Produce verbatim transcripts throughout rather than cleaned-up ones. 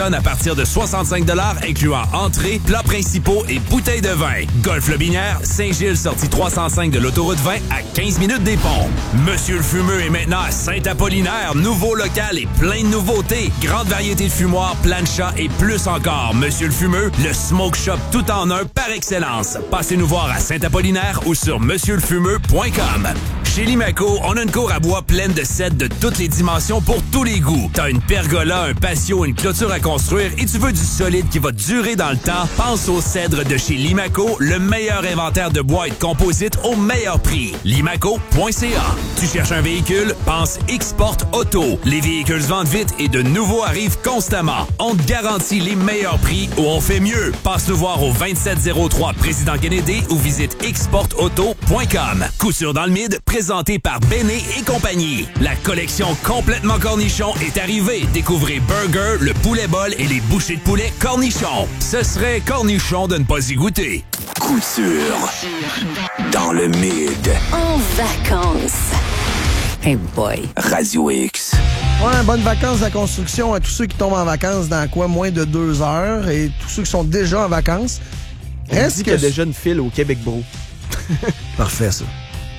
à partir de soixante-cinq dollars, incluant entrée, plats principaux et bouteilles de vin. Golf Lobinière, Saint-Gilles, sortie trois cent cinq de l'autoroute vingt à quinze minutes des ponts. Monsieur le Fumeux est maintenant à Saint-Apollinaire, nouveau local et plein de nouveautés. Grande variété de fumoirs, planchas et plus encore. Monsieur le Fumeux, le smoke shop tout en un par excellence. Passez nous voir à Saint-Apollinaire ou sur monsieur le fumeux point com. Chez Limaco, on a une cour à bois pleine de sets de toutes les dimensions pour tous les goûts. T'as une pergola, un patio, une clôture à construire et tu veux du solide qui va durer dans le temps? Pense au cèdre de chez Limaco, le meilleur inventaire de bois et de composite au meilleur prix. limaco point c a. Tu cherches un véhicule? Pense X-Port Auto. Les véhicules se vendent vite et de nouveaux arrivent constamment. On te garantit les meilleurs prix ou on fait mieux. Passe nous voir au vingt-sept zéro trois Président Kennedy ou visite x port auto point com. Couture dans le mid, présenté par Béné et compagnie. La collection complètement cornichon est arrivée. Découvrez Burger, le poulet bol et les bouchées de poulet cornichon. Ce serait cornichon de ne pas y goûter. Couture dans le mid. En vacances. Hey boy. Radio X. Ouais, bonnes vacances de la construction à tous ceux qui tombent en vacances dans quoi moins de deux heures et tous ceux qui sont déjà en vacances. Est-ce qu'il y a déjà une file au Québec Bro? Parfait, ça.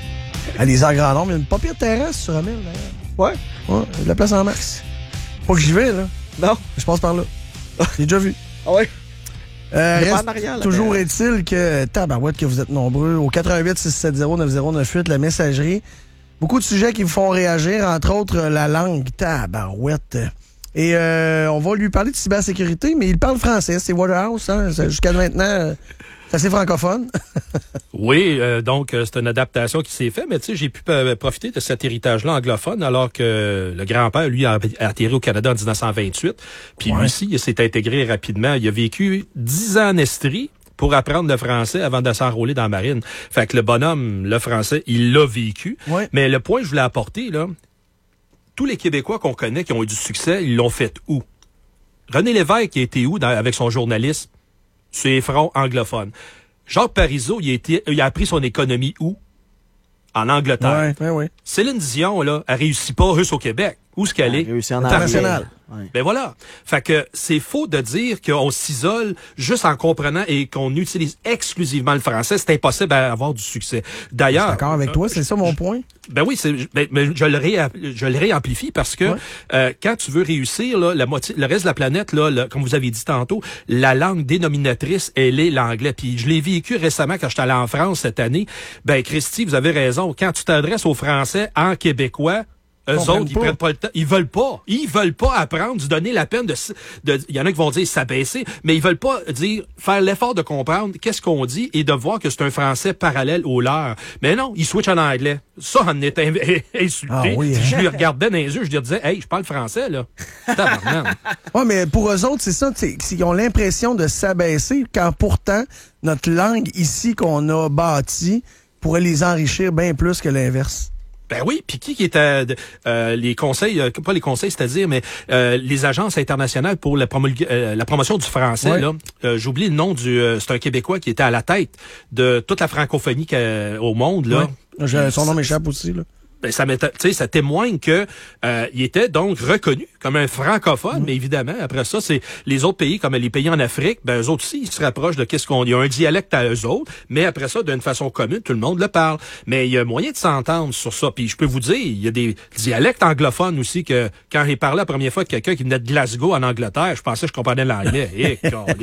À les heures grand nombre, il y a une pas pire terrasse sur Amel, d'ailleurs. Ouais. Ouais, il y a de la place en max. Pas que j'y vais, là. Non. Je passe par là. J'ai déjà vu. Ah ouais? Euh, reste reste arrière, là, toujours mais... est-il que, tabarouette, que vous êtes nombreux. Au quatre un huit six sept zéro neuf zéro neuf huit, la messagerie. Beaucoup de sujets qui vous font réagir, entre autres la langue. Tabarouette. Et euh, on va lui parler de cybersécurité, mais il parle français. C'est Waterhouse, hein? Jusqu'à maintenant, euh, c'est assez francophone. Oui, euh, donc euh, c'est une adaptation qui s'est faite, mais tu sais, j'ai pu euh, profiter de cet héritage-là anglophone, alors que le grand-père, lui, a, a atterri au Canada en dix-neuf cent vingt-huit. Puis ouais. Lui aussi, il s'est intégré rapidement. Il a vécu dix ans en Estrie pour apprendre le français avant de s'enrôler dans la marine. Fait que le bonhomme, le français, il l'a vécu. Ouais. Mais le point que je voulais apporter, là, tous les Québécois qu'on connaît qui ont eu du succès, ils l'ont fait où? René Lévesque, il a été où dans, avec son journalisme? Sur les fronts anglophones. Jacques Parizeau, il a, été, il a appris son économie où? En Angleterre. Ouais, ouais, ouais. Céline Dion, là, elle réussit pas juste au Québec. Où est-ce qu'elle est? Elle réussit en international. Ouais. Ben voilà. Fait que c'est faux de dire qu'on s'isole juste en comprenant et qu'on utilise exclusivement le français. C'est impossible d'avoir du succès. D'ailleurs. Je suis d'accord avec euh, toi, c'est ça mon point. Ben oui, c'est, ben, ben, je le ré, je le réamplifie parce que ouais. euh, quand tu veux réussir là, la moitié, le reste de la planète là, le, comme vous avez dit tantôt, la langue dénominatrice, elle est l'anglais. Puis je l'ai vécu récemment quand j'étais allé en France cette année. Ben Christy, vous avez raison. Quand tu t'adresses aux Français en québécois. Eux autres, ils prennent pas le temps. Ils veulent pas. Ils veulent pas apprendre, se donner la peine de, de, il y en a qui vont dire s'abaisser, mais ils veulent pas dire, faire l'effort de comprendre qu'est-ce qu'on dit et de voir que c'est un français parallèle au leur. Mais non, ils switchent en anglais. Ça, on est insulté. Ah oui, hein? Je lui regardais dans les yeux, je lui disais, hey, je parle français, là. Tabarnak. Ouais, mais pour eux autres, c'est ça, c'est qu'ils ont l'impression de s'abaisser quand pourtant, notre langue ici qu'on a bâtie pourrait les enrichir bien plus que l'inverse. Ben oui, puis qui qui était euh, les conseils, euh, pas les conseils, c'est-à-dire, mais euh, les agences internationales pour la, promulga- euh, la promotion du français. Ouais. Là, euh, j'oublie le nom du, euh, c'est un Québécois qui était à la tête de toute la francophonie au monde là. Ouais. J'ai, son nom m'échappe aussi là. Ben, ça, ça témoigne que euh, il était donc reconnu comme un francophone, mmh. mais évidemment, après ça, c'est les autres pays, comme les pays en Afrique, ben eux autres aussi, ils se rapprochent de qu'est-ce qu'on... Il y a un dialecte à eux autres, mais après ça, d'une façon commune, tout le monde le parle. Mais il y a moyen de s'entendre sur ça. Puis je peux vous dire, il y a des dialectes anglophones aussi que, quand j'ai parlé la première fois de quelqu'un qui venait de Glasgow, en Angleterre, je pensais que je comprenais l'anglais. hey,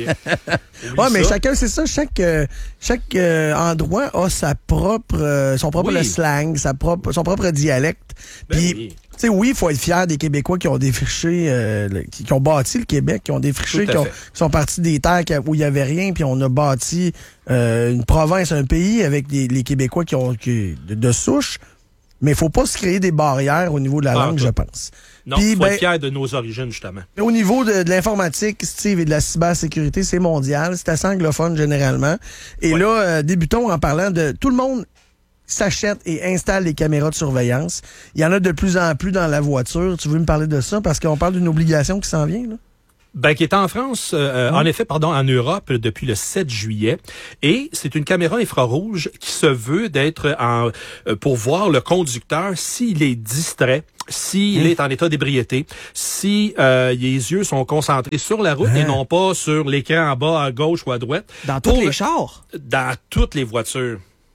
ouais, mais ça. chacun, c'est ça, chaque, euh, chaque euh, endroit a sa propre, euh, son propre oui. slang, sa propre, son propre dialecte. Ben Puis, oui. tu sais, oui, il faut être fier des Québécois qui ont défriché, euh, le, qui, qui ont bâti le Québec, qui ont défriché, qui, ont, qui sont partis des terres où il n'y avait rien, puis on a bâti euh, une province, un pays avec des, les Québécois qui ont qui, de, de souche. Mais il faut pas se créer des barrières au niveau de la ah, langue, je pense. Non, il faut ben, être fier de nos origines, justement. Au niveau de, de l'informatique, Steve, et de la cybersécurité, c'est mondial. C'est assez anglophone, généralement. Et ouais. là, euh, débutons en parlant de... Tout le monde s'achète et installe des caméras de surveillance. Il y en a de plus en plus dans la voiture. Tu veux me parler de ça? Parce qu'on parle d'une obligation qui s'en vient, là? Ben, qui est en France, euh, mmh. en effet, pardon, en Europe depuis le sept juillet. Et c'est une caméra infrarouge qui se veut d'être en euh, pour voir le conducteur s'il est distrait, s'il mmh. est en état d'ébriété, si euh, les yeux sont concentrés sur la route mmh. et non pas sur l'écran en bas à gauche ou à droite. Dans tous les chars? Dans toutes les voitures.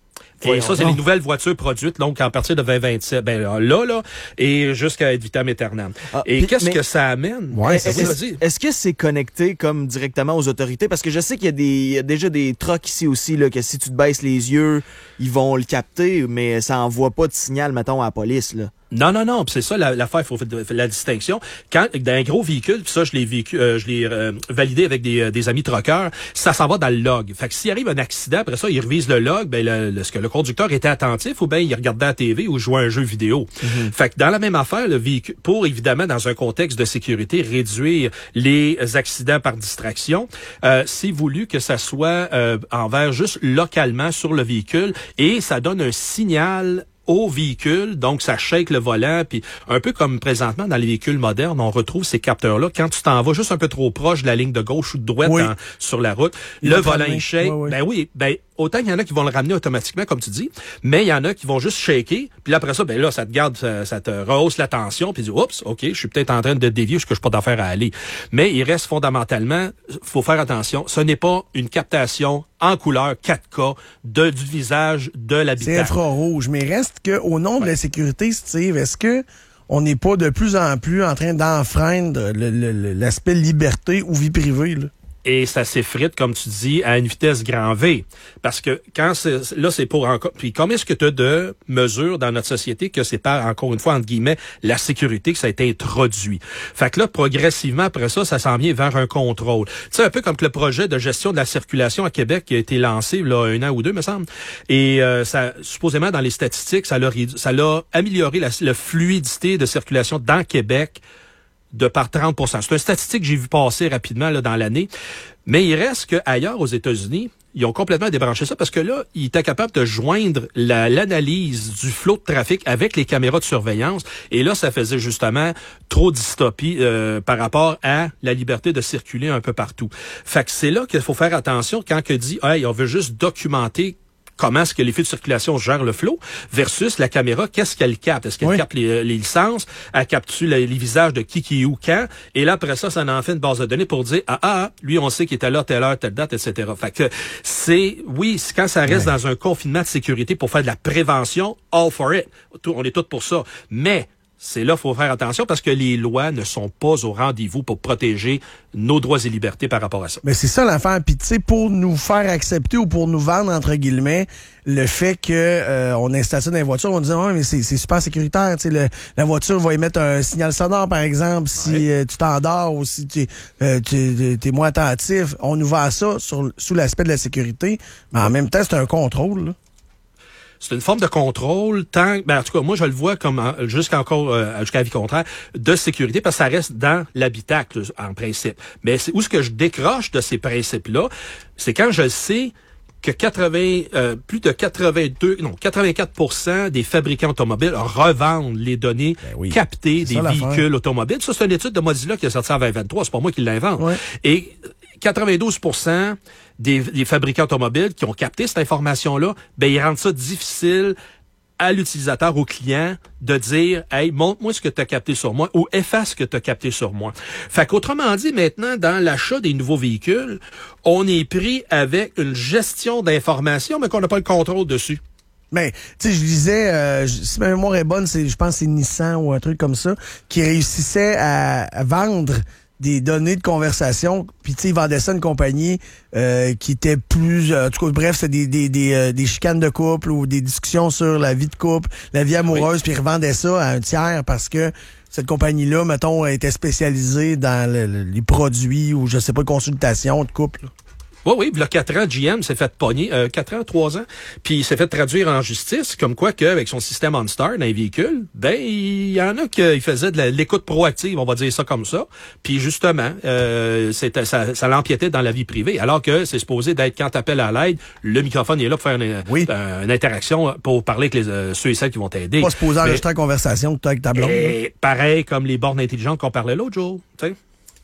Et ça, c'est les nouvelles voitures produites, donc, à partir de vingt vingt-sept. Ben, là, là, et jusqu'à ad vitam aeternam. Ah, et pis, qu'est-ce que ça amène? Ouais, est-ce, est-ce, est-ce que c'est connecté comme directement aux autorités? Parce que je sais qu'il y a, des, il y a déjà des trucks ici aussi, là, que si tu te baisses les yeux, ils vont le capter, mais ça envoie pas de signal, mettons, à la police, là. Non, non, non, c'est ça l'affaire, il faut faire la distinction. Quand dans un gros véhicule, puis ça je l'ai vécu, euh, je l'ai euh, validé avec des, des amis truckers, ça s'en va dans le log. Fait que s'il arrive un accident, après ça, il revise le log, ben le, le, ce que le conducteur était attentif ou ben il regardait la T V ou jouait à un jeu vidéo. Mm-hmm. Fait que dans la même affaire, le véhicule, pour évidemment dans un contexte de sécurité réduire les accidents par distraction, euh, c'est voulu que ça soit euh, envers juste localement sur le véhicule et ça donne un signal au véhicule, donc ça shake le volant, puis un peu comme présentement dans les véhicules modernes, on retrouve ces capteurs-là. Quand tu t'en vas juste un peu trop proche de la ligne de gauche ou de droite oui. dans, sur la route, il le volant il shake. Oui, oui. Ben oui, ben autant qu'il y en a qui vont le ramener automatiquement, comme tu dis, mais il y en a qui vont juste shaker, puis après ça, ben là, ça te garde, ça, ça te rehausse la tension, puis tu dis, oups, ok, je suis peut-être en train de dévier, je suis pas d'affaire à aller. Mais il reste fondamentalement, faut faire attention, ce n'est pas une captation en couleur quatre K de, du visage de l'habitant. C'est infrarouge, mais reste que au nom de ouais. la sécurité, Steve, est-ce que on n'est pas de plus en plus en train d'enfreindre le, le, l'aspect liberté ou vie privée, là? Et ça s'effrite, comme tu dis, à une vitesse grand V. Parce que quand c'est, là, c'est pour encore. Puis combien est-ce que tu as de mesures dans notre société que c'est par, encore une fois, entre guillemets, la sécurité que ça a été introduit. Fait que là, progressivement, après ça, ça s'en vient vers un contrôle. Tu sais, un peu comme que le projet de gestion de la circulation à Québec qui a été lancé, là, un an ou deux, me semble. Et euh, ça, supposément, dans les statistiques, ça l'a, ça l'a amélioré la, la fluidité de circulation dans Québec de par trente pour cent. C'est une statistique que j'ai vu passer rapidement là, dans l'année. Mais il reste qu'ailleurs, aux États-Unis, ils ont complètement débranché ça parce que là, ils étaient capables de joindre la, l'analyse du flot de trafic avec les caméras de surveillance. Et là, ça faisait justement trop de dystopie euh, par rapport à la liberté de circuler un peu partout. Fait que c'est là qu'il faut faire attention quand on dit « Hey, on veut juste documenter » comment est-ce que les fils de circulation gèrent le flot versus la caméra, qu'est-ce qu'elle capte? Est-ce qu'elle oui. capte les, les licences? Elle capte-tu les, les visages de qui, qui, où, quand? Et là, après ça, ça en fait une base de données pour dire, ah, ah, lui, on sait qu'il était là, telle heure, telle date, et cetera. Fait que c'est, oui, quand ça reste oui. dans un confinement de sécurité pour faire de la prévention, all for it. On est tous pour ça. Mais, c'est là qu'il faut faire attention parce que les lois ne sont pas au rendez-vous pour protéger nos droits et libertés par rapport à ça. Mais c'est ça l'affaire. Puis tu sais, pour nous faire accepter ou pour nous vendre, entre guillemets, le fait que euh, on installe ça dans les voitures, on dit ouais, mais c'est, c'est super sécuritaire. Tu sais, la voiture va émettre un signal sonore, par exemple, si ouais. euh, tu t'endors ou si tu euh, es moins attentif. On nous vend ça sur, sous l'aspect de la sécurité, mais en même temps, c'est un contrôle, là. C'est une forme de contrôle, tant, ben en tout cas, moi je le vois comme jusqu'à encore euh, jusqu'à avis contraire de sécurité parce que ça reste dans l'habitacle en principe. Mais c'est où ce que je décroche de ces principes-là, c'est quand je sais que quatre-vingts euh, plus de quatre-vingt-deux non quatre-vingt-quatre pour cent des fabricants automobiles revendent les données ben oui, captées des véhicules automobiles. Ça c'est une étude de Mozilla qui est sortie en vingt vingt-trois, c'est pas moi qui l'invente. Ouais. Et quatre-vingt-douze pour cent des, des fabricants automobiles qui ont capté cette information-là, ben ils rendent ça difficile à l'utilisateur, au client, de dire « Hey, montre-moi ce que tu as capté sur moi » ou « Efface ce que tu as capté sur moi ». Fait qu'autrement dit, maintenant, dans l'achat des nouveaux véhicules, on est pris avec une gestion d'informations, mais qu'on n'a pas le contrôle dessus. Mais, tu sais, je disais, euh, si ma mémoire est bonne, c'est, je pense que c'est Nissan ou un truc comme ça, qui réussissait à, à vendre des données de conversation, puis tu sais, ils vendaient ça à une compagnie euh, qui était plus... Euh, en tout cas, bref, c'est des, des, des, euh, des chicanes de couple ou des discussions sur la vie de couple, la vie amoureuse, oui. puis ils revendaient ça à un tiers parce que cette compagnie-là, mettons, était spécialisée dans le, le, les produits ou, je sais pas, consultations de couple. Oui, oui, il y a quatre ans, G M s'est fait pogner, euh, quatre ans, trois ans, puis il s'est fait traduire en justice, comme quoi qu'avec son système OnStar dans les véhicules, ben, il y en a qui faisaient de, la, de l'écoute proactive, on va dire ça comme ça, puis justement, euh, c'était, ça, ça l'empiétait dans la vie privée, alors que c'est supposé d'être quand t'appelles à l'aide, le microphone est là pour faire une, oui. euh, une interaction, pour parler avec les, euh, ceux et celles qui vont t'aider. Pas supposé enregistrer en conversation avec ta blonde. Et, pareil comme les bornes intelligentes qu'on parlait l'autre jour, tu sais.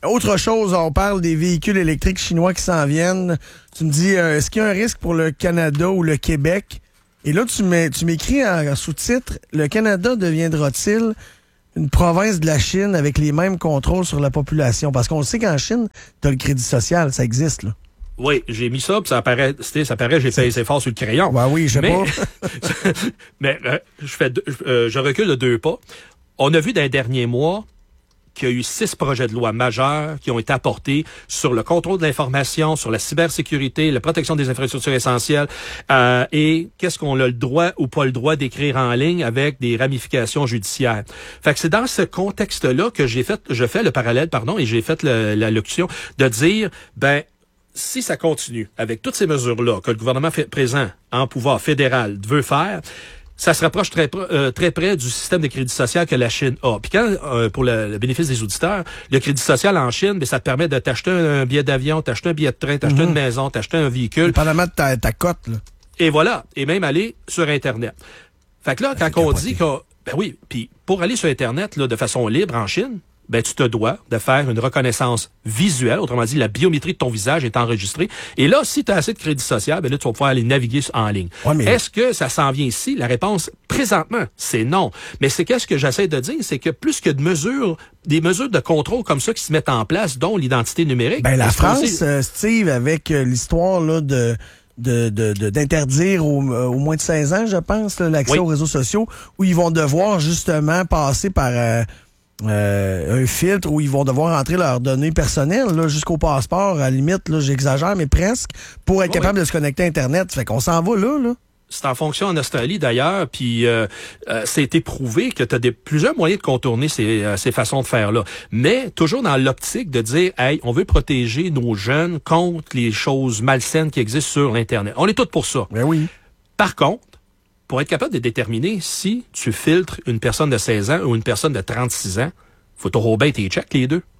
autre chose, on parle des véhicules électriques chinois qui s'en viennent. Tu me dis, euh, est-ce qu'il y a un risque pour le Canada ou le Québec? Et là, tu mets, tu m'écris en sous-titre, le Canada deviendra-t-il une province de la Chine avec les mêmes contrôles sur la population? Parce qu'on sait qu'en Chine, t'as le crédit social, ça existe, là. Oui, j'ai mis ça, puis ça apparaît, ça paraît, j'ai payé assez fort sur le crayon. Ben oui, je sais mais, pas. mais euh, je fais, deux, euh, je recule de deux pas. On a vu dans les derniers mois qu'il y a eu six projets de loi majeurs qui ont été apportés sur le contrôle de l'information, sur la cybersécurité, la protection des infrastructures essentielles, euh, et qu'est-ce qu'on a le droit ou pas le droit d'écrire en ligne avec des ramifications judiciaires. Fait que c'est dans ce contexte-là que j'ai fait, je fais le parallèle, pardon, et j'ai fait le, la locution de dire, ben, si ça continue avec toutes ces mesures-là que le gouvernement fait, présent en pouvoir fédéral veut faire, ça se rapproche très, euh, très près du système de crédit social que la Chine a. Puis quand, euh, pour le, le bénéfice des auditeurs, le crédit social en Chine, bien, ça te permet de t'acheter un, un billet d'avion, t'acheter un billet de train, t'acheter mm-hmm. une maison, t'acheter un véhicule. Dépendamment de ta, ta cote, là. Et voilà. Et même aller sur Internet. Fait que là, quand on dit que, ben oui, puis pour aller sur Internet, là, de façon libre en Chine, ben, tu te dois de faire une reconnaissance visuelle. Autrement dit, la biométrie de ton visage est enregistrée. Et là, si tu as assez de crédit social, ben là, tu vas pouvoir aller naviguer en ligne. Ouais, mais... Est-ce que ça s'en vient ici? La réponse, présentement, c'est non. Mais c'est qu'est-ce que j'essaie de dire? C'est que plus que de mesures, des mesures de contrôle comme ça qui se mettent en place, dont l'identité numérique. Ben, la France, euh, Steve, avec euh, l'histoire, là, de... De, de, de, d'interdire aux, euh, aux moins de seize ans, je pense, là, l'accès oui. aux réseaux sociaux, où ils vont devoir justement passer par euh, euh, un filtre, où ils vont devoir entrer leurs données personnelles là, jusqu'au passeport, à la limite, là, j'exagère, mais presque, pour être oui. capable de se connecter à Internet. Fait qu'on s'en va là, là. C'est en fonction en Australie d'ailleurs, puis euh, euh, c'est été prouvé que tu as des, plusieurs moyens de contourner ces, euh, ces façons de faire-là. Mais toujours dans l'optique de dire, hey, on veut protéger nos jeunes contre les choses malsaines qui existent sur l'Internet. On est tous pour ça. Ben oui. Par contre, pour être capable de déterminer si tu filtres une personne de seize ans ou une personne de trente-six ans, faut t'avoir bien tes checks, les deux.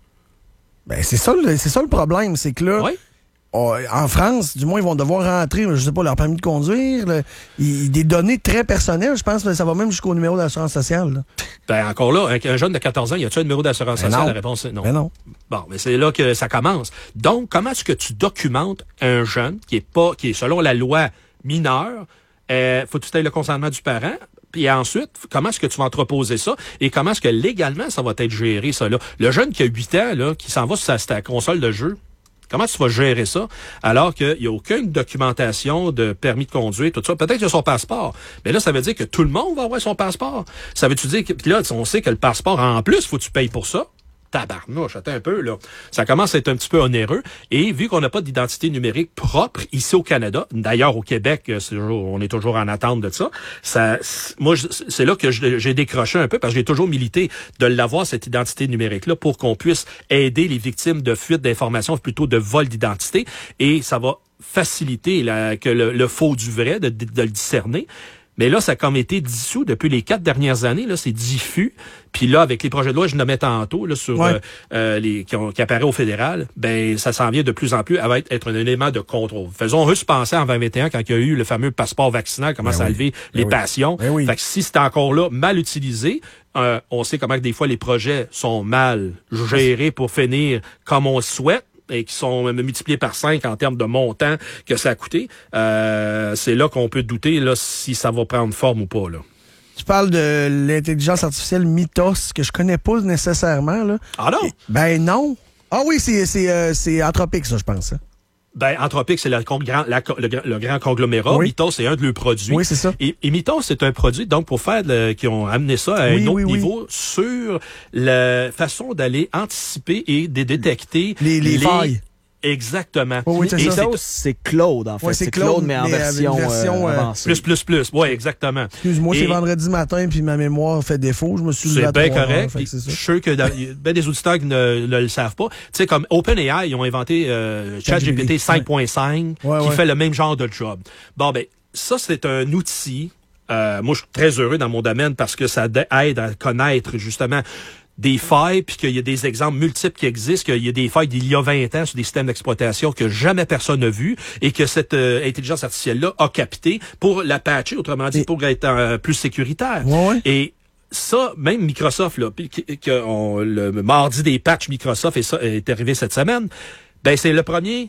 Ben c'est ça, c'est ça le problème, c'est que là... Oui. Oh, en France, du moins, ils vont devoir rentrer, je sais pas, leur permis de conduire, là, il, des données très personnelles, je pense que ça va même jusqu'au numéro d'assurance sociale. Là. Ben encore là, un, un jeune de quatorze ans, y a-tu un numéro d'assurance ben sociale? Non. La réponse est non. Ben non. Bon, mais c'est là que ça commence. Donc, comment est-ce que tu documentes un jeune qui est pas, qui est selon la loi mineur, euh, faut que tu aies le consentement du parent? Puis ensuite, comment est-ce que tu vas entreposer ça? Et comment est-ce que légalement ça va être géré, ça là? Le jeune qui a huit ans, là, qui s'en va sur sa, sa console de jeu, comment tu vas gérer ça alors qu'il n'y a aucune documentation de permis de conduire, tout ça? Peut-être qu'il y a son passeport. Mais là, ça veut dire que tout le monde va avoir son passeport. Ça veut-tu dire que, puis là, on sait que le passeport, en plus, faut que tu payes pour ça? Tabarnouche, attends un peu, là. Ça commence à être un petit peu onéreux. Et vu qu'on n'a pas d'identité numérique propre ici au Canada, d'ailleurs au Québec, c'est toujours, on est toujours en attente de ça, ça moi, c'est là que j'ai décroché un peu parce que j'ai toujours milité de l'avoir, cette identité numérique-là, pour qu'on puisse aider les victimes de fuite d'informations, plutôt de vol d'identité. Et ça va faciliter la, que le, le faux du vrai, de, de, de le discerner. Mais là, ça a comme été dissous depuis les quatre dernières années. Là, c'est diffus. Puis là, avec les projets de loi, je nommais tantôt là sur ouais. euh, euh, les qui, ont, qui apparaît au fédéral, ben ça s'en vient de plus en plus à être, être un élément de contrôle. Faisons juste penser en vingt vingt et un quand il y a eu le fameux passeport vaccinal, commence ben à lever ben les oui. passions. Ben oui. Fait que si c'est encore là mal utilisé, euh, on sait comment que des fois les projets sont mal gérés pour finir comme on souhaite, et qui sont multipliés par cinq en termes de montant que ça a coûté, euh, c'est là qu'on peut douter là si ça va prendre forme ou pas, là. Tu parles de l'intelligence artificielle Mythos, que je connais pas nécessairement, là. Ah non? Et, ben non. Ah oui, c'est, c'est, euh, c'est Anthropic, ça, je pense. Hein? Ben, Anthropic, c'est le, grand, la, le, le grand conglomérat. Oui. Mythos, c'est un de leurs produits. Oui, c'est ça. Et, et Mythos, c'est un produit, donc, pour faire, le, qui ont amené ça à oui, un autre oui, niveau oui. sur la façon d'aller anticiper et de détecter les, les, les failles. Exactement. Oh, oui, c'est et ça. c'est Claude, en fait. Ouais, c'est, c'est Claude, Claude, mais en mais version, version euh, euh, avancée. Plus, plus, plus. Oui, exactement. Excuse-moi, et c'est vendredi matin, puis ma mémoire fait défaut. Je me suis levé à C'est bien trois correct. heures, fait que c'est ça. Je suis sûr que dans, il y a ben des auditeurs qui ne, ne le savent pas. Tu sais, comme OpenAI, ils ont inventé euh, ChatGPT cinq point cinq ouais, qui ouais. fait le même genre de job. Bon, ben, ça, c'est un outil. Euh, moi, je suis très heureux dans mon domaine parce que ça aide à connaître, justement, des failles, puis qu'il y a des exemples multiples qui existent, qu'il y a des failles d'il y a vingt ans sur des systèmes d'exploitation que jamais personne n'a vu et que cette euh, intelligence artificielle-là a capté pour la patcher, autrement dit, et... pour être euh, plus sécuritaire. Ouais, ouais. Et ça, même Microsoft, là, puis que, que on, le mardi des patchs Microsoft est, ça, est arrivé cette semaine, ben c'est le premier,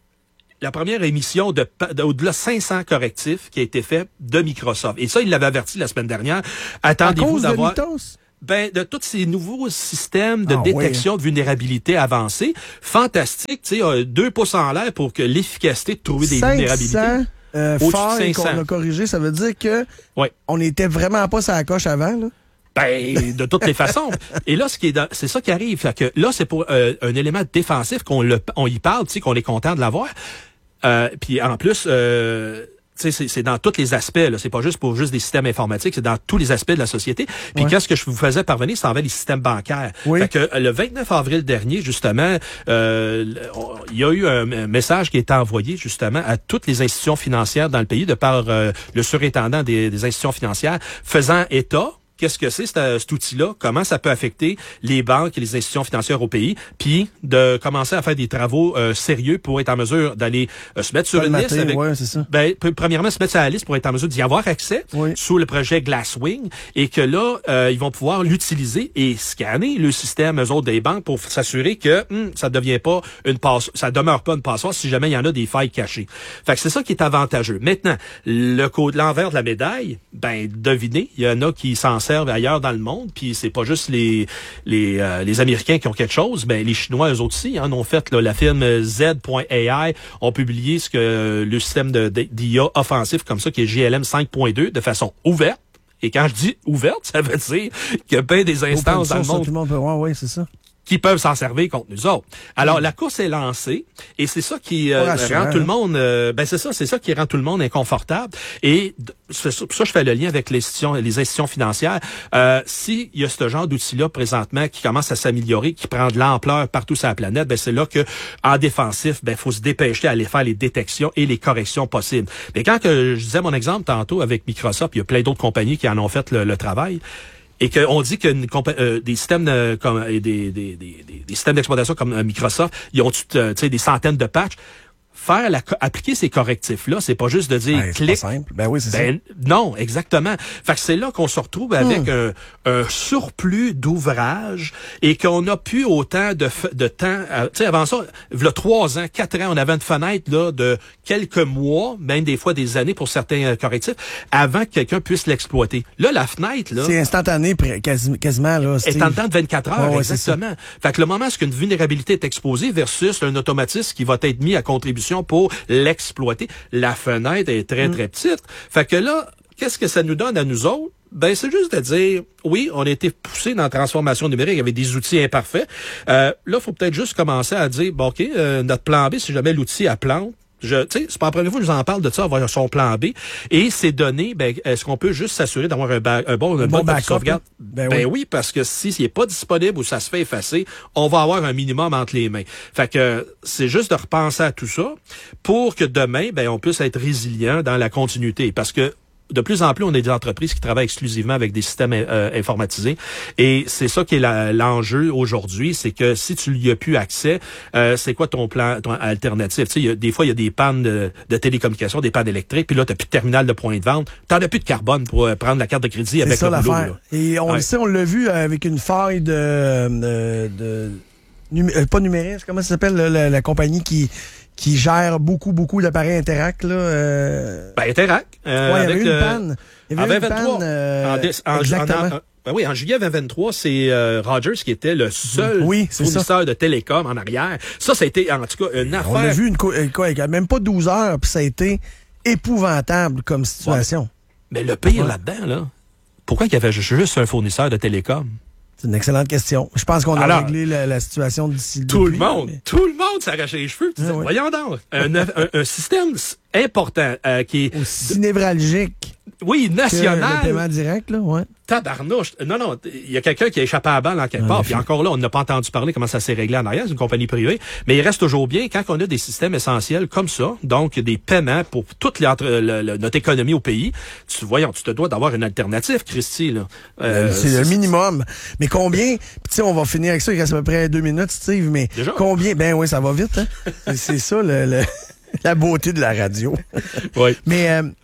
la première émission de, de au-delà de cinq cents correctifs qui a été fait de Microsoft. Et ça, il l'avait averti la semaine dernière. Attendez-vous à cause d'avoir... de Mythos? Ben, de tous ces nouveaux systèmes de ah, détection oui. de vulnérabilité avancés. Fantastique, tu sais, euh, deux pouces en l'air pour que l'efficacité de trouver des vulnérabilités. Euh, failles qu'on a corrigé, ça veut dire que ouais. on n'était vraiment pas sur la coche avant, là? Ben, de toutes les façons. Et là, ce qui est dans, c'est ça qui arrive. Fait que là, c'est pour euh, un élément défensif qu'on le, on y parle, tu sais, qu'on est content de l'avoir. Euh, puis en plus, euh, tu sais, c'est, c'est dans tous les aspects, là. C'est pas juste pour juste des systèmes informatiques, c'est dans tous les aspects de la société. Puis ouais. qu'est-ce que je vous faisais parvenir, c'est envers les systèmes bancaires. Oui. Fait que le vingt-neuf avril dernier, justement, euh, il y a eu un message qui a été envoyé, justement, à toutes les institutions financières dans le pays, de par euh, le surintendant des, des institutions financières, faisant état. Qu'est-ce que c'est, cet, cet outil-là? Comment ça peut affecter les banques et les institutions financières au pays? Puis de commencer à faire des travaux euh, sérieux pour être en mesure d'aller euh, se mettre sur Pas une matin, liste. Avec, ouais, c'est ça. Ben, premièrement, se mettre sur la liste pour être en mesure d'y avoir accès oui. sous le projet Glasswing. Et que là, euh, ils vont pouvoir l'utiliser et scanner le système, eux autres, des banques pour s'assurer que hum, ça ne devient pas une passe, ça demeure pas une passoire si jamais il y en a des failles cachées. Fait que c'est ça qui est avantageux. Maintenant, le côté, l'envers de la médaille, ben, devinez, il y en a qui s'en servent ailleurs dans le monde, puis c'est pas juste les les euh, les Américains qui ont quelque chose, ben les Chinois eux autres aussi hein, ont fait là, la firme Z point A I ont publié ce que le système de, de d'I A offensif comme ça qui est G L M cinq point deux de façon ouverte. Et quand je dis ouverte, ça veut dire qu'il y a bien des instances dans le monde. Tout le monde peut voir, oui, c'est ça. Qui peuvent s'en servir contre nous autres. Alors, mmh. la course est lancée et c'est ça qui euh, rend tout le monde... Euh, ben c'est ça, c'est ça qui rend tout le monde inconfortable. Et c'est ça, ça je fais le lien avec les institutions, les institutions financières. Euh, S'il y a ce genre d'outils-là présentement qui commence à s'améliorer, qui prend de l'ampleur partout sur la planète, ben c'est là que en défensif, ben faut se dépêcher à aller faire les détections et les corrections possibles. Mais quand que je disais mon exemple tantôt avec Microsoft, il y a plein d'autres compagnies qui en ont fait le, le travail. Et qu'on dit que euh, des systèmes euh, comme des, des, des, des, des systèmes d'exploitation comme euh, Microsoft, ils ont euh, tu sais des centaines de patchs. Faire la, appliquer ces correctifs-là, c'est pas juste de dire ben, clic. C'est pas simple. Ben oui, c'est ben, ça. Non, exactement. Fait que c'est là qu'on se retrouve avec hum. un, un surplus d'ouvrages et qu'on n'a plus autant de, de temps. Tu sais, avant ça, il y a trois ans, quatre ans, on avait une fenêtre là de quelques mois, même des fois des années pour certains correctifs, avant que quelqu'un puisse l'exploiter. Là, la fenêtre, là... C'est instantané, quasi, quasiment, là. Est en dedans de vingt-quatre heures, oh, ouais, exactement. Fait que le moment où une vulnérabilité est exposée versus un automatisme qui va être mis à contribution pour l'exploiter, la fenêtre est très, très petite. Fait que là, qu'est-ce que ça nous donne à nous autres? Ben, c'est juste de dire, oui, on a été poussé dans la transformation numérique avec des outils imparfaits. Euh, là, il faut peut-être juste commencer à dire, bon, OK, euh, notre plan B, si jamais l'outil à plante, je, tu sais, c'est pas la première fois que je vous en parle de ça, avoir son plan B. Et ces données, ben, est-ce qu'on peut juste s'assurer d'avoir un, ba- un bon, un bon bon backup, sauvegarde? Ben, ben oui. oui, parce que si s'il est pas disponible ou ça se fait effacer, on va avoir un minimum entre les mains. Fait que c'est juste de repenser à tout ça pour que demain, ben, on puisse être résilient dans la continuité. Parce que de plus en plus, on a des entreprises qui travaillent exclusivement avec des systèmes euh, informatisés. Et c'est ça qui est la, l'enjeu aujourd'hui, c'est que si tu n'y as plus accès, euh, c'est quoi ton plan ton alternatif? Tu sais, y a, des fois, il y a des pannes de, de télécommunications, des pannes électriques, puis là, tu n'as plus de terminal de point de vente. Tu n'en as plus de carbone pour euh, prendre la carte de crédit avec ça, le boulot. Là. Et on ouais. le sait, on l'a vu avec une faille de... de, de numé, euh, pas numérique, comment ça s'appelle, la, la, la compagnie qui... qui gère beaucoup, beaucoup d'appareils Interact, là. Euh... Ben, Interact. Euh, ouais, il y avait avec, eu une euh, panne. Il y avait eu une panne. Euh... En, dé- en, exactement. En, en, ben oui, en juillet vingt vingt-trois, c'est euh, Rogers qui était le seul oui, fournisseur ça. de télécom en arrière. Ça, ça a été, en tout cas, une affaire. On a vu une, co- quoi, même pas douze heures, puis ça a été épouvantable comme situation. Ouais. Mais le pire ouais. là-dedans, là, pourquoi il y avait juste un fournisseur de télécom? C'est une excellente question. Je pense qu'on a Alors, réglé la, la situation d'ici. Tout depuis, le monde, mais... tout le monde s'arrachait les cheveux. Tu disais, ah, oui. Voyons donc, un, un, un système important euh, qui est... Aussi névralgique. Oui, national. Que le paiement direct, là, ouais. Tabarnouche. Non, non, il y a quelqu'un qui a échappé à la balle en quelque part. Puis encore là, on n'a pas entendu parler comment ça s'est réglé en arrière. C'est une compagnie privée. Mais il reste toujours bien quand on a des systèmes essentiels comme ça, donc des paiements pour toute les, le, le, notre économie au pays. Tu voyons, tu te dois d'avoir une alternative, Christy. Là. Euh, c'est, c'est le minimum. Mais combien? Puis tu sais, on va finir avec ça. Il reste à peu près deux minutes, Steve. Mais déjà? Combien? Ben oui, ça va vite. Hein? c'est, c'est ça le, le, la beauté de la radio. Oui. Mais euh,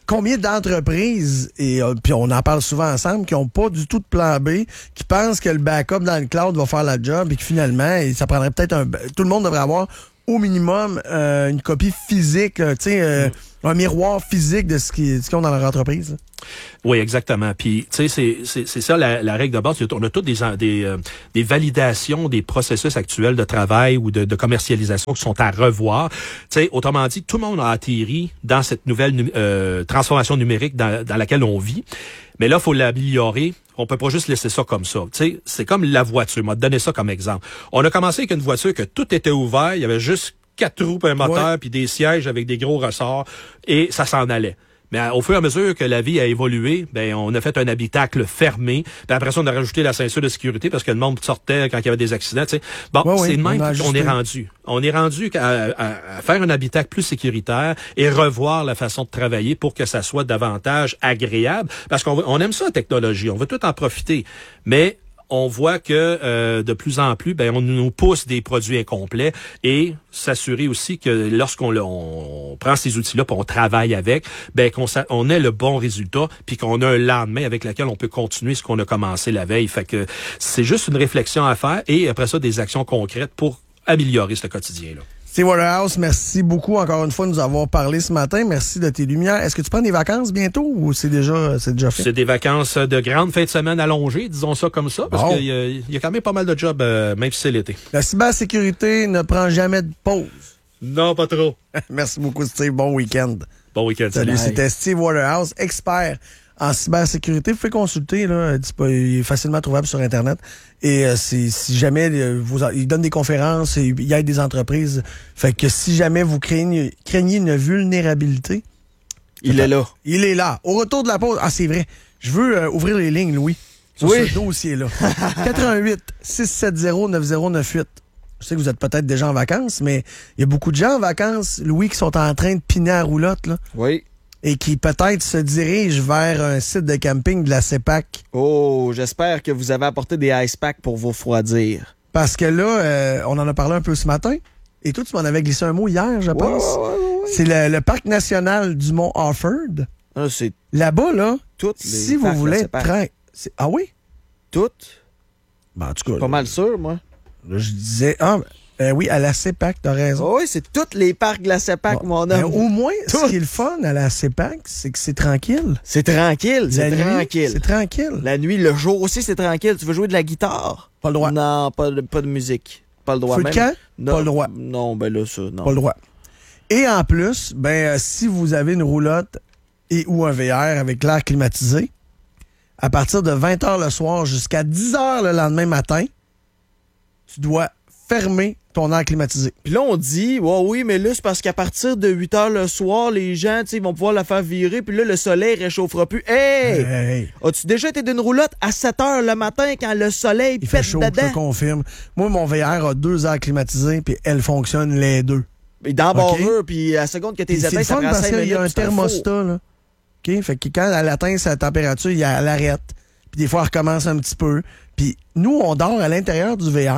combien d'entreprises, et euh, puis on en parle souvent ensemble, qui n'ont pas du tout de plan B, qui pensent que le backup dans le cloud va faire la job et que finalement, et ça prendrait peut-être un... Tout le monde devrait avoir au minimum euh, une copie physique, tu sais, euh, mm. un miroir physique de ce qu'ils ce qu'ils ont dans leur entreprise. Là. Oui, exactement. Puis, tu sais, c'est, c'est, c'est ça la, la règle de base. On a toutes des, des, euh, des validations des processus actuels de travail ou de, de commercialisation qui sont à revoir. Tu sais, autrement dit, tout le monde a atterri dans cette nouvelle euh, transformation numérique dans, dans laquelle on vit. Mais là, il faut l'améliorer. On peut pas juste laisser ça comme ça. Tu sais, c'est comme la voiture. On m'a donné ça comme exemple. On a commencé avec une voiture que tout était ouvert. Il y avait juste quatre roues, un moteur, ouais. puis des sièges avec des gros ressorts, et ça s'en allait. Mais au fur et à mesure que la vie a évolué, ben on a fait un habitacle fermé. Puis après ça, on a rajouté la ceinture de sécurité parce que le monde sortait quand il y avait des accidents. Tu sais. Bon, ouais, c'est de même qu'on est rendu. On est rendu à, à, à faire un habitacle plus sécuritaire et revoir la façon de travailler pour que ça soit davantage agréable. Parce qu'on on aime ça, la technologie. On veut tout en profiter. Mais on voit que euh, de plus en plus, ben on nous pousse des produits incomplets et s'assurer aussi que lorsqu'on on, on prend ces outils-là, puis on travaille avec, ben qu'on on ait le bon résultat, puis qu'on a un lendemain avec lequel on peut continuer ce qu'on a commencé la veille. Fait que c'est juste une réflexion à faire et après ça des actions concrètes pour améliorer ce quotidien-là. Steve Waterhouse, merci beaucoup encore une fois de nous avoir parlé ce matin. Merci de tes lumières. Est-ce que tu prends des vacances bientôt ou c'est déjà, c'est déjà fait? C'est des vacances de grande fin de semaine allongées, disons ça comme ça, parce bon. qu'il y a, il y a quand même pas mal de jobs, euh, même si c'est l'été. La cybersécurité ne prend jamais de pause. Non, pas trop. Merci beaucoup, Steve. Bon week-end. Bon week-end. Salut, c'était Steve Waterhouse, expert en cybersécurité. Vous pouvez consulter, là, il est facilement trouvable sur Internet. Et euh, c'est, si jamais euh, vous, il donne des conférences, et il aide des entreprises. Fait que si jamais vous craignez, craignez une vulnérabilité, il est là. Il est là. Au retour de la pause, ah c'est vrai, je veux euh, ouvrir les lignes, Louis, sur oui. ce dossier-là. quatre un huit, six sept zéro, neuf zéro neuf huit. Je sais que vous êtes peut-être déjà en vacances, mais il y a beaucoup de gens en vacances, Louis, qui sont en train de piner à roulotte, là. Oui. Et qui peut-être se dirigent vers un site de camping de la CEPAC. Oh, j'espère que vous avez apporté des ice packs pour vous refroidir. Parce que là, euh, on en a parlé un peu ce matin. Et toi, tu m'en avais glissé un mot hier, je pense. Ouais, ouais, ouais. C'est le, le parc national du Mont Offord. Ah, c'est là-bas, là, toutes les si vous voulez être train... Ah oui? Toutes? Ben, en tout cas... Pas là, mal sûr, moi. Là, je disais... Ah, Euh, oui, à la CEPAC, t'as raison. Oh oui, c'est tous les parcs de la CEPAC, bon, mon homme. Ben, au moins, Tout. ce qui est le fun à la CEPAC, c'est que c'est tranquille. C'est tranquille, c'est la tranquille. Nuit, c'est tranquille. La nuit, le jour aussi, c'est tranquille. Tu veux jouer de la guitare? Pas le droit. Non, pas de, pas de musique. Pas le droit. Feu de camp? Non, pas le droit. Non, ben là, ça, non. Pas le droit. Et en plus, ben, euh, si vous avez une roulotte et ou un V R avec l'air climatisé, à partir de vingt heures le soir jusqu'à dix heures le lendemain matin, tu dois fermer ton air climatisé. Puis là, on dit, ouais, oui, mais là, c'est parce qu'à partir de huit heures le soir, les gens, tu sais, ils vont pouvoir la faire virer, puis là, le soleil réchauffera plus. Hey! hey! As-tu déjà été d'une roulotte à sept heures le matin quand le soleil Il pète fait chaud, dedans? je te confirme. Moi, mon V R a deux airs climatisés, puis elle fonctionne les deux. Et dans okay. barreux, puis à la seconde que t'es éteint, ça prend cinq minutes. Il y a un thermostat, là. OK? Fait que quand elle atteint sa température, elle arrête. Puis des fois, elle recommence un petit peu. Puis nous, on dort à l'intérieur du V R.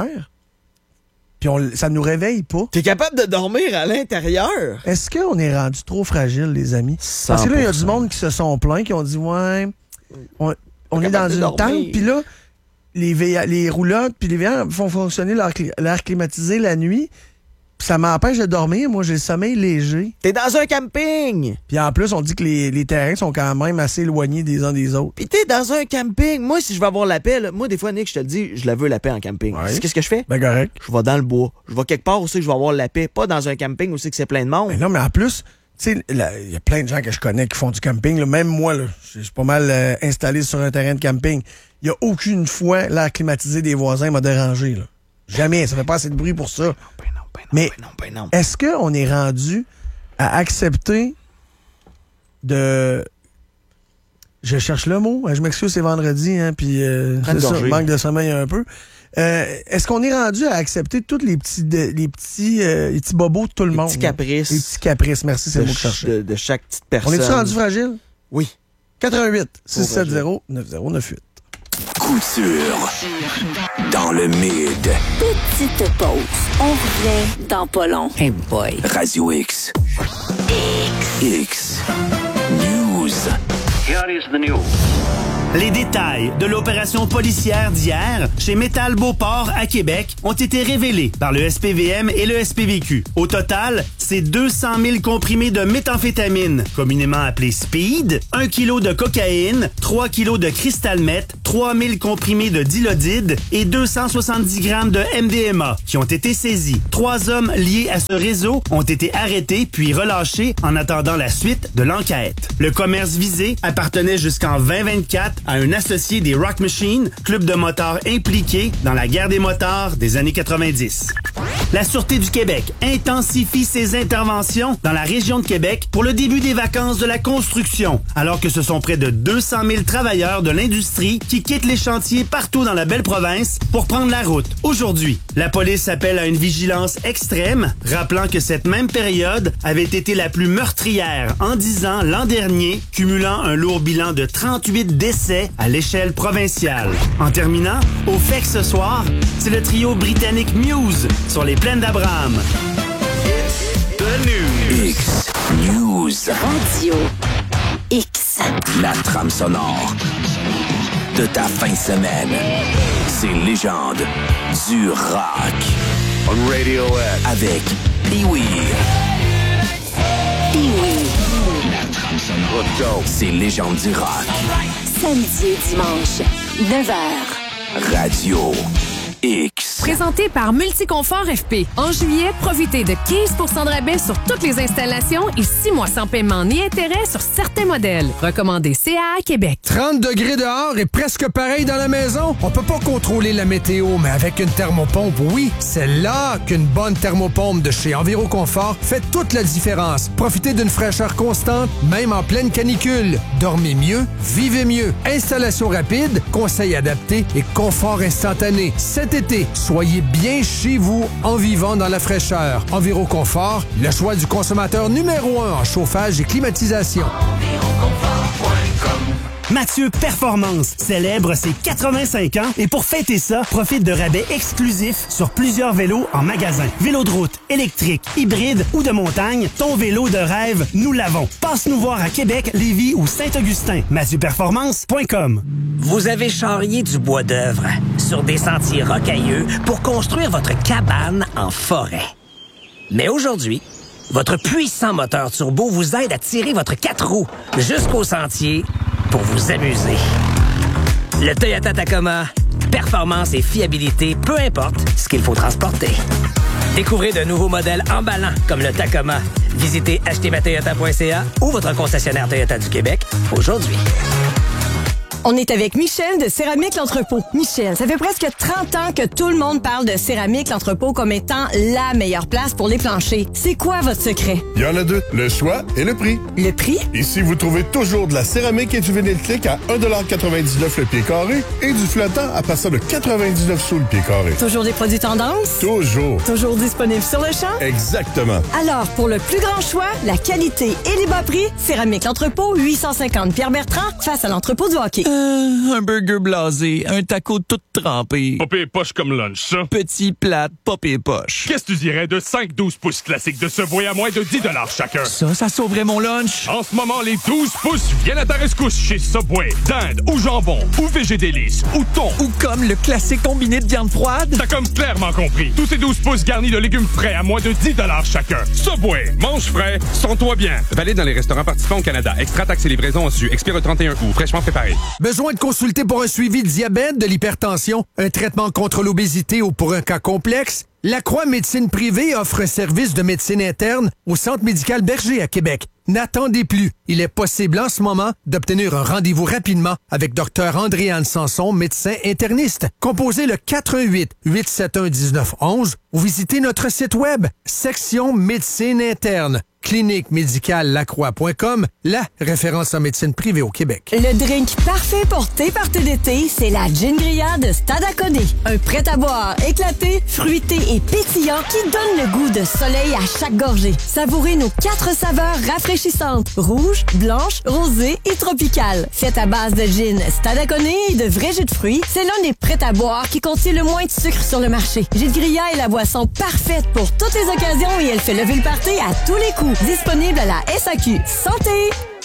Puis on, ça nous réveille pas. T'es capable de dormir à l'intérieur? Est-ce qu'on est rendu trop fragile, les amis? cent pour cent. Parce que là, il y a du monde qui se sont plaints, qui ont dit, ouais, on, on est dans une tente, puis là, les, V R, les roulottes puis les V R font fonctionner l'air, l'air climatisé la nuit, puis ça m'empêche de dormir. Moi, j'ai le sommeil léger. T'es dans un camping! Puis en plus, on dit que les, les terrains sont quand même assez éloignés des uns des autres. Puis t'es dans un camping. Moi, si je veux avoir la paix, là, moi, des fois, Nick, je te le dis, je la veux la paix en camping. Ouais. Qu'est-ce que je fais? Ben correct. Je vais dans le bois. Je vais quelque part aussi que je vais avoir la paix. Pas dans un camping aussi que c'est plein de monde. Ben non, mais en plus, tu sais, il y a plein de gens que je connais qui font du camping. Là. Même moi, là, je suis pas mal euh, installé sur un terrain de camping. Il y a aucune fois l'air climatisé des voisins m'a dérangé. Là. Jamais. Ça fait pas assez de bruit pour ça. Ben non, mais ben non, ben non. Est-ce qu'on est rendu à accepter de... Je cherche le mot. Je m'excuse, c'est vendredi, hein, puis euh, c'est ça, manque de sommeil un peu. Euh, est-ce qu'on est rendu à accepter tous les petits de, les petits euh, les petits bobos de tout le les monde? Les petits caprices. Les petits caprices, merci, c'est le mot que je cherchais. De, de chaque petite personne. On est-tu rendu fragile? Oui. quatre un huit, six sept zéro, neuf zéro neuf huit. Coup sûr. Dans le mid. Petite pause. On revient dans pas long. Hey boy. Radio X. X. News. Here is the news. Les détails de l'opération policière d'hier chez Métal Beauport à Québec ont été révélés par le S P V M et le S P V Q. Au total, c'est deux cent mille comprimés de méthamphétamine, communément appelé speed, un kilo de cocaïne, trois kilos de cristal meth, trois mille comprimés de dilodide et deux cent soixante-dix grammes de M D M A qui ont été saisis. Trois hommes liés à ce réseau ont été arrêtés puis relâchés en attendant la suite de l'enquête. Le commerce visé appartenait jusqu'en vingt vingt-quatre à un associé des Rock Machine, club de motards impliqué dans la guerre des motards des années quatre-vingt-dix. La Sûreté du Québec intensifie ses interventions dans la région de Québec pour le début des vacances de la construction, alors que ce sont près de deux cent mille travailleurs de l'industrie qui quittent les chantiers partout dans la belle province pour prendre la route. Aujourd'hui, la police appelle à une vigilance extrême, rappelant que cette même période avait été la plus meurtrière en dix ans l'an dernier, cumulant un lourd bilan de trente-huit décès à l'échelle provinciale. En terminant, au fait que ce soir, c'est le trio britannique Muse sur les plaines d'Abraham. It's the news. X News. Radio X. La trame sonore de ta fin de semaine. C'est légende du rock. On Radio X. Avec Pee-Wee. Pee-Wee. La trame sonore. Let's go. C'est légende du rock. Samedi et dimanche, neuf heures. Radio X. Présenté par Multiconfort F P. En juillet, profitez de quinze pour cent de rabais sur toutes les installations et six mois sans paiement ni intérêt sur certains modèles. Recommandé C A A Québec. trente degrés dehors et presque pareil dans la maison. On peut pas contrôler la météo, mais avec une thermopompe, oui, c'est là qu'une bonne thermopompe de chez Enviroconfort fait toute la différence. Profitez d'une fraîcheur constante, même en pleine canicule. Dormez mieux, vivez mieux. Installation rapide, conseils adaptés et confort instantané. Cet été, soyez bien chez vous en vivant dans la fraîcheur. Enviroconfort, le choix du consommateur numéro un en chauffage et climatisation. Enviroconfort point com. Mathieu Performance célèbre ses quatre-vingt-cinq ans et pour fêter ça, profite de rabais exclusifs sur plusieurs vélos en magasin. Vélo de route, électrique, hybride ou de montagne, ton vélo de rêve, nous l'avons. Passe nous voir à Québec, Lévis ou Saint-Augustin. Mathieu Performance point com. Vous avez charrié du bois d'œuvre sur des sentiers rocailleux pour construire votre cabane en forêt. Mais aujourd'hui, votre puissant moteur turbo vous aide à tirer votre quatre roues jusqu'au sentier pour vous amuser. Le Toyota Tacoma, performance et fiabilité, peu importe ce qu'il faut transporter. Découvrez de nouveaux modèles emballants comme le Tacoma. Visitez acheter ma toyota point c a ou votre concessionnaire Toyota du Québec aujourd'hui. On est avec Michel de Céramique L'Entrepôt. Michel, ça fait presque trente ans que tout le monde parle de Céramique L'Entrepôt comme étant la meilleure place pour les planchers. C'est quoi votre secret? Il y en a deux, le choix et le prix. Le prix? Ici, vous trouvez toujours de la céramique et du vinyle clic à un dollar quatre-vingt-dix-neuf le pied carré et du flottant à partir de quatre-vingt-dix-neuf sous le pied carré. Toujours des produits tendance? Toujours. Toujours disponibles sur le champ? Exactement. Alors, pour le plus grand choix, la qualité et les bas prix, Céramique L'Entrepôt, huit cent cinquante Pierre-Bertrand, face à l'entrepôt du hockey. Euh, un burger blasé, un taco tout trempé. Popé et poche comme lunch, ça. Petit, plate, popé et poche. Qu'est-ce que tu dirais de cinq douze pouces classiques de Subway à moins de dix dollars chacun? Ça, ça sauverait mon lunch. En ce moment, les douze pouces viennent à ta rescousse chez Subway. Dinde ou jambon ou végédélice ou thon. Ou comme le classique combiné de viande froide. T'as comme clairement compris. Tous ces douze pouces garnis de légumes frais à moins de dix dollars chacun. Subway, mange frais, sens-toi bien. Valide dans les restaurants participants au Canada. Extra taxes et livraison au-dessus. Expire le trente et un août. Fraîchement préparé. Besoin de consulter pour un suivi de diabète, de l'hypertension, un traitement contre l'obésité ou pour un cas complexe? La Croix Médecine Privée offre un service de médecine interne au Centre médical Berger à Québec. N'attendez plus. Il est possible en ce moment d'obtenir un rendez-vous rapidement avec Dr Andréane Sanson, médecin interniste. Composez le quatre un huit, huit sept un, un neuf un un ou visitez notre site web, section médecine interne. clinique médicale lacroix point com, la référence en médecine privée au Québec. Le drink parfait pour tes parties d'été, c'est la Gin Grilla de Stade Acconé. Un prêt-à-boire éclaté, fruité et pétillant qui donne le goût de soleil à chaque gorgée. Savourez nos quatre saveurs rafraîchissantes, rouge, blanche, rosée et tropicale. Fait à base de gin Stade Acconé et de vrais jus de fruits, c'est l'un des prêts-à-boire qui contient le moins de sucre sur le marché. Gin Grilla est la boisson parfaite pour toutes les occasions et elle fait lever le party à tous les coups. Disponible à la S A Q. Santé!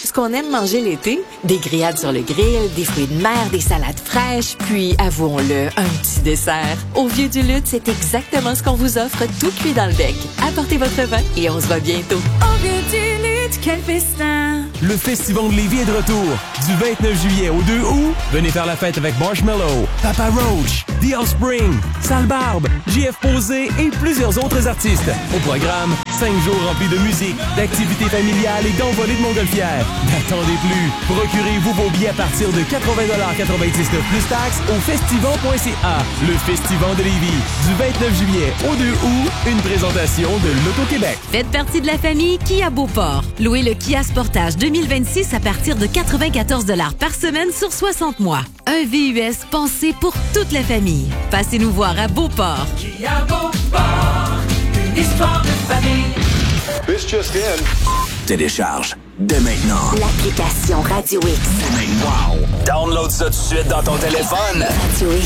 Ce qu'on aime manger l'été, des grillades sur le grill, des fruits de mer, des salades fraîches, puis, avouons-le, un petit dessert. Au Vieux du Lutte, c'est exactement ce qu'on vous offre, tout cuit dans le bec. Apportez votre vin et on se voit bientôt. Au Vieux du Lutte, quel festin! Le Festival de Lévis est de retour. Du vingt-neuf juillet au deux août, venez faire la fête avec Marshmello, Papa Roach, The Offspring, Sale Barbe, J F Posé et plusieurs autres artistes. Au programme, cinq jours remplis de musique, d'activités familiales et d'envolées de montgolfières. N'attendez plus. Procurez-vous vos billets à partir de quatre-vingts dollars quatre-vingt-dix-neuf plus taxes au festival point c a. Le Festival de Lévis, du vingt-neuf juillet au deux août, une présentation de l'Auto-Québec. Faites partie de la famille Kia Beauport. Louez le Kia Sportage deux mille vingt-six à partir de quatre-vingt-quatorze dollars par semaine sur soixante mois. Un V U S pensé pour toute la famille. Passez nous voir à Beauport. Kia Beauport, une histoire de famille. This just in. Télécharge dès maintenant l'application Radio X. Wow! Download ça tout de suite dans ton téléphone. Radio X.